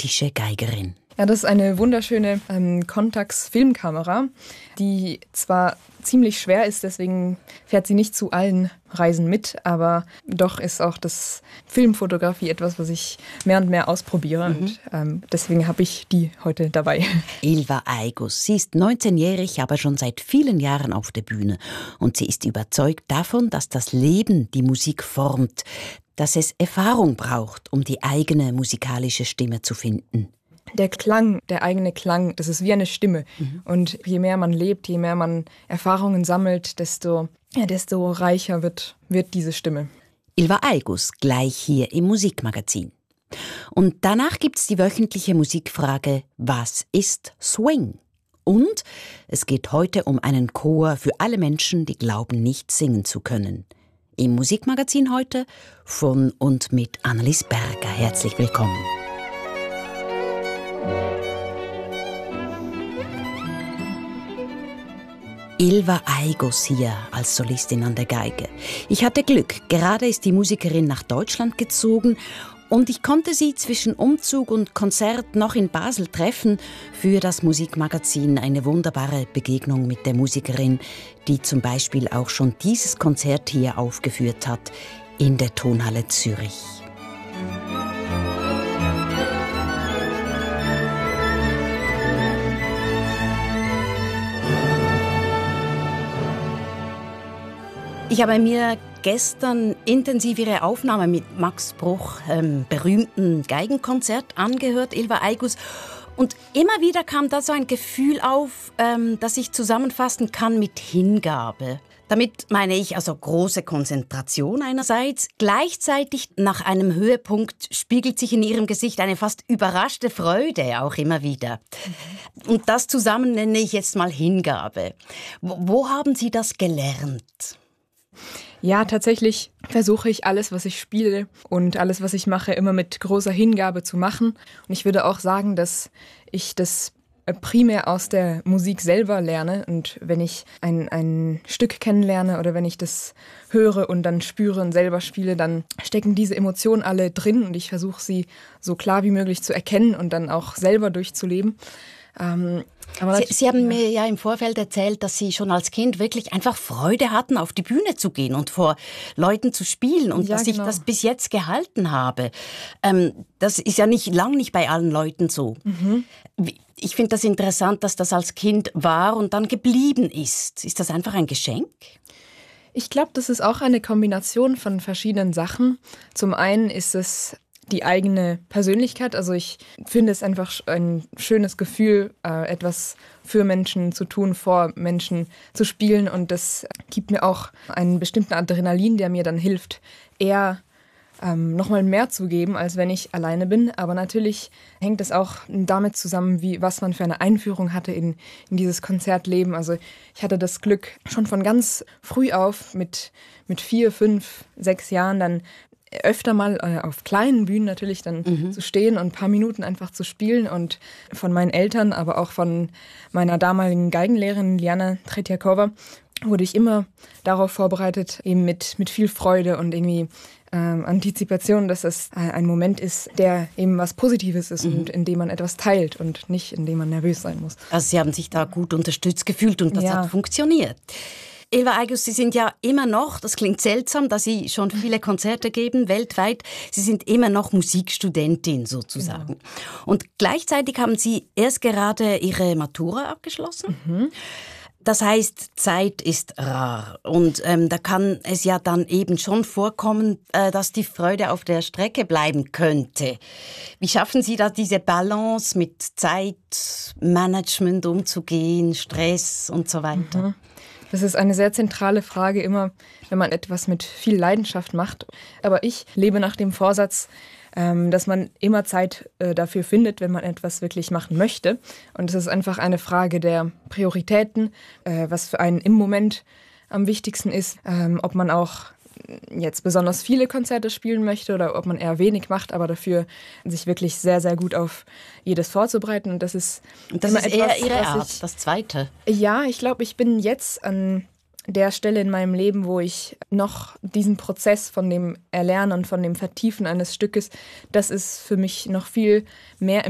britische Geigerin. Ja, das ist eine wunderschöne Contax-Filmkamera, die zwar ziemlich schwer ist, deswegen fährt sie nicht zu allen Reisen mit, aber doch ist auch das Filmfotografie etwas, was ich mehr und mehr ausprobiere und deswegen habe ich die heute dabei. Ylva Aigos, sie ist 19-jährig, aber schon seit vielen Jahren auf der Bühne und sie ist überzeugt davon, dass das Leben die Musik formt, dass es Erfahrung braucht, um die eigene musikalische Stimme zu finden. Der Klang, der eigene Klang, das ist wie eine Stimme. Und je mehr man lebt, je mehr man Erfahrungen sammelt, desto reicher wird diese Stimme. Ylva Aigos, gleich hier im Musikmagazin. Und danach gibt's die wöchentliche Musikfrage, was ist Swing? Und es geht heute um einen Chor für alle Menschen, die glauben, nicht singen zu können. Im Musikmagazin heute von und mit Annelies Berger. Herzlich willkommen. Ylva Aigos hier als Solistin an der Geige. Ich hatte Glück, gerade ist die Musikerin nach Deutschland gezogen und ich konnte sie zwischen Umzug und Konzert noch in Basel treffen für das Musikmagazin. Eine wunderbare Begegnung mit der Musikerin, die zum Beispiel auch schon dieses Konzert hier aufgeführt hat in der Tonhalle Zürich. Ich habe mir gestern intensiv Ihre Aufnahme mit Max Bruch, berühmten Geigenkonzert, angehört, Ylva Aigos. Und immer wieder kam da so ein Gefühl auf, das ich zusammenfassen kann mit Hingabe. Damit meine ich also große Konzentration einerseits. Gleichzeitig nach einem Höhepunkt spiegelt sich in Ihrem Gesicht eine fast überraschte Freude auch immer wieder. Und das zusammen nenne ich jetzt mal Hingabe. Wo haben Sie das gelernt? Ja, tatsächlich versuche ich alles, was ich spiele und alles, was ich mache, immer mit großer Hingabe zu machen. Und ich würde auch sagen, dass ich das primär aus der Musik selber lerne. Und wenn ich ein Stück kennenlerne oder wenn ich das höre und dann spüre und selber spiele, dann stecken diese Emotionen alle drin und ich versuche sie so klar wie möglich zu erkennen und dann auch selber durchzuleben. Sie haben mir ja im Vorfeld erzählt, dass Sie schon als Kind wirklich einfach Freude hatten, auf die Bühne zu gehen und vor Leuten zu spielen und dass ich das bis jetzt gehalten habe. Das ist ja lang nicht bei allen Leuten so. Ich finde das interessant, dass das als Kind war und dann geblieben ist. Ist das einfach ein Geschenk? Ich glaube, das ist auch eine Kombination von verschiedenen Sachen. Zum einen ist es die eigene Persönlichkeit. Also ich finde es einfach ein schönes Gefühl, etwas für Menschen zu tun, vor Menschen zu spielen. Und das gibt mir auch einen bestimmten Adrenalin, der mir dann hilft, eher nochmal mehr zu geben, als wenn ich alleine bin. Aber natürlich hängt es auch damit zusammen, was man für eine Einführung hatte in dieses Konzertleben. Also ich hatte das Glück, schon von ganz früh auf, mit 4, 5, 6 Jahren dann öfter mal auf kleinen Bühnen natürlich dann zu stehen und ein paar Minuten einfach zu spielen und von meinen Eltern, aber auch von meiner damaligen Geigenlehrerin Liana Tretjakova wurde ich immer darauf vorbereitet, eben mit viel Freude und irgendwie Antizipation, dass es ein Moment ist, der eben was Positives ist und in dem man etwas teilt und nicht in dem man nervös sein muss. Also Sie haben sich da gut unterstützt gefühlt und das hat funktioniert. Ylva Aigos, Sie sind ja immer noch, das klingt seltsam, da Sie schon viele Konzerte geben, weltweit, Sie sind immer noch Musikstudentin sozusagen. Genau. Und gleichzeitig haben Sie erst gerade Ihre Matura abgeschlossen. Das heißt, Zeit ist rar und da kann es ja dann eben schon vorkommen, dass die Freude auf der Strecke bleiben könnte. Wie schaffen Sie da diese Balance mit Zeitmanagement umzugehen, Stress und so weiter? Das ist eine sehr zentrale Frage immer, wenn man etwas mit viel Leidenschaft macht. Aber ich lebe nach dem Vorsatz, dass man immer Zeit dafür findet, wenn man etwas wirklich machen möchte. Und es ist einfach eine Frage der Prioritäten, was für einen im Moment am wichtigsten ist, ob man auch jetzt besonders viele Konzerte spielen möchte oder ob man eher wenig macht, aber dafür sich wirklich sehr, sehr gut auf jedes vorzubereiten. Und das ist etwas, eher Ihre Art, das Zweite. Ja, ich glaube, ich bin jetzt an der Stelle in meinem Leben, wo ich noch diesen Prozess von dem Erlernen und von dem Vertiefen eines Stückes, das ist für mich noch viel mehr